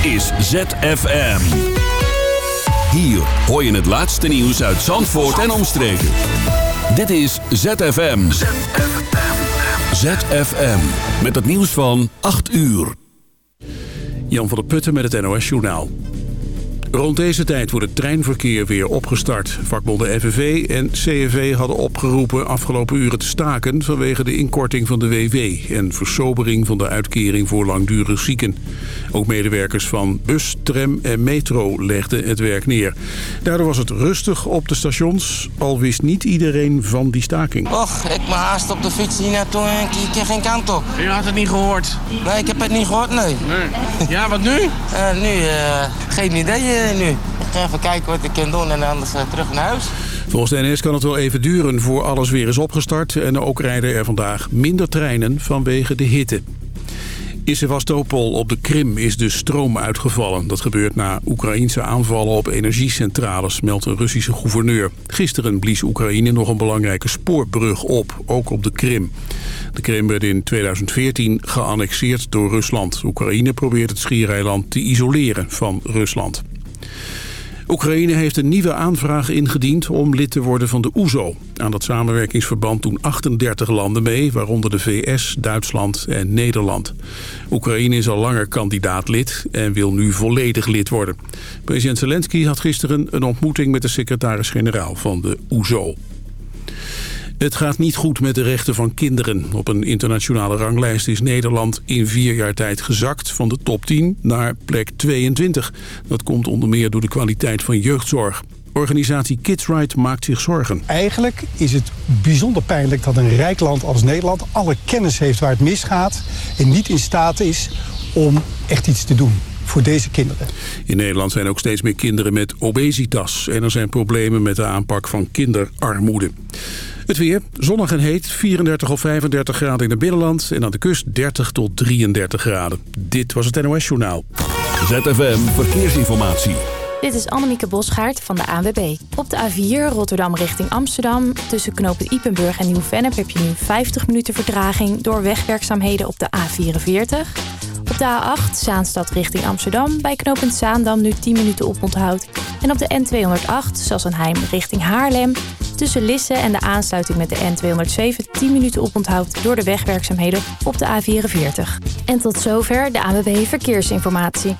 is ZFM. Hier hoor je het laatste nieuws uit Zandvoort en omstreken. Dit is ZFM. ZFM. Met het nieuws van 8 uur. Jan van der Putten met het NOS-journaal. Rond deze tijd wordt het treinverkeer weer opgestart. Vakbonden FNV en CNV hadden opgeroepen afgelopen uren te staken vanwege de inkorting van de WW en versobering van de uitkering voor langdurig zieken. Ook medewerkers van bus, tram en metro legden het werk neer. Daardoor was het rustig op de stations, al wist niet iedereen van die staking. Och, ik me haast op de fiets hier naartoe en ik keer geen kant op. Je had het niet gehoord? Nee, ik heb het niet gehoord, nee. Ja, wat nu? Geen idee nu. Ik ga even kijken wat ik kan doen en anders terug naar huis. Volgens de NS kan het wel even duren voor alles weer is opgestart. En ook rijden er vandaag minder treinen vanwege de hitte. In Sevastopol op de Krim is de stroom uitgevallen. Dat gebeurt na Oekraïense aanvallen op energiecentrales, meldt een Russische gouverneur. Gisteren blies Oekraïne nog een belangrijke spoorbrug op, ook op de Krim. De Krim werd in 2014 geannexeerd door Rusland. Oekraïne probeert het schiereiland te isoleren van Rusland. Oekraïne heeft een nieuwe aanvraag ingediend om lid te worden van de OESO. Aan dat samenwerkingsverband doen 38 landen mee, waaronder de VS, Duitsland en Nederland. Oekraïne is al langer kandidaatlid en wil nu volledig lid worden. President Zelensky had gisteren een ontmoeting met de secretaris-generaal van de OESO. Het gaat niet goed met de rechten van kinderen. Op een internationale ranglijst is Nederland in 4 jaar tijd gezakt van de top 10 naar plek 22. Dat komt onder meer door de kwaliteit van jeugdzorg. Organisatie Kids Right maakt zich zorgen. Eigenlijk is het bijzonder pijnlijk dat een rijk land als Nederland alle kennis heeft waar het misgaat en niet in staat is om echt iets te doen voor deze kinderen. In Nederland zijn ook steeds meer kinderen met obesitas en er zijn problemen met de aanpak van kinderarmoede. Het weer, zonnig en heet, 34 of 35 graden in het binnenland en aan de kust 30 tot 33 graden. Dit was het NOS Journaal. ZFM Verkeersinformatie. Dit is Annemieke Bosgaard van de ANWB. Op de A4 Rotterdam richting Amsterdam. Tussen knooppunt Ypenburg en Nieuw-Vennep heb je nu 50 minuten vertraging door wegwerkzaamheden op de A44. Op de A8 Zaanstad richting Amsterdam. Bij knooppunt Zaandam nu 10 minuten oponthoud. En op de N208 Sassenheim richting Haarlem. Tussen Lisse en de aansluiting met de N207 10 minuten oponthoud door de wegwerkzaamheden op de A44. En tot zover de ANWB Verkeersinformatie.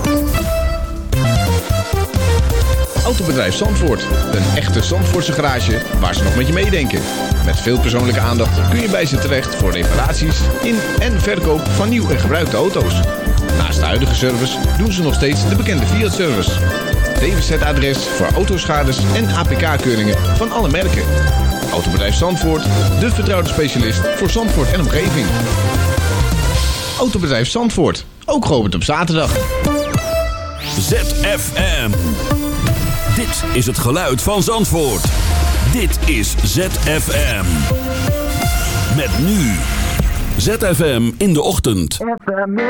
Autobedrijf Zandvoort. Een echte Zandvoortse garage waar ze nog met je meedenken. Met veel persoonlijke aandacht kun je bij ze terecht voor reparaties in en verkoop van nieuw en gebruikte auto's. Naast de huidige service doen ze nog steeds de bekende Fiat-service. DWZ-adres voor autoschades en APK-keuringen van alle merken. Autobedrijf Zandvoort, de vertrouwde specialist voor Zandvoort en omgeving. Autobedrijf Zandvoort, ook geopend op zaterdag. ZFM. Dit is het geluid van Zandvoort. Dit is ZFM. Met nu. ZFM in de ochtend.